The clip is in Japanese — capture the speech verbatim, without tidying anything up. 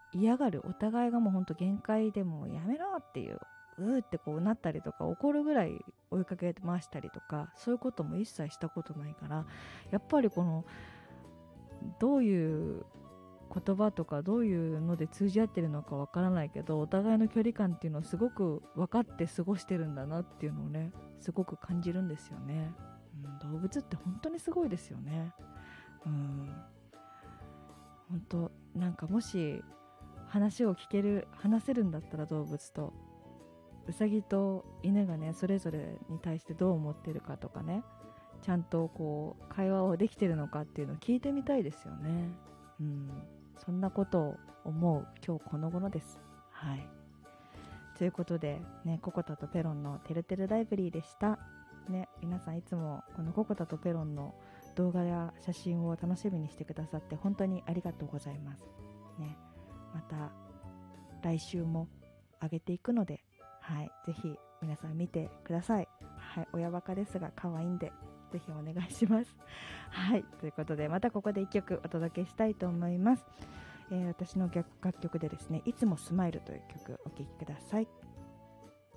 嫌がる、お互いがもうほんと限界でもうやめろっていう、うーってこうなったりとか、怒るぐらい追いかけ回したりとか、そういうことも一切したことないから、やっぱりこのどういう言葉とかどういうので通じ合ってるのかわからないけど、お互いの距離感っていうのをすごく分かって過ごしてるんだなっていうのをね、すごく感じるんですよね。うん、動物って本当にすごいですよね。うん、本当なんかもし話を聞ける話せるんだったら、動物とウサギと犬がね、それぞれに対してどう思ってるかとかね、ちゃんとこう会話をできてるのかっていうのを聞いてみたいですよね。うん、そんなことを思う今日この頃です。はい。ということでね、ココタとペロンのてるてるライブリーでした。ね、皆さんいつもこのココタとペロンの動画や写真を楽しみにしてくださって本当にありがとうございます。ね、また来週も上げていくので、はい、ぜひ皆さん見てください。はい、親バカですが可愛いんでぜひお願いします。はい、ということでまたここでいっきょくお届けしたいと思います。えー、私の楽曲でですね、いつもスマイルという曲お聴きください。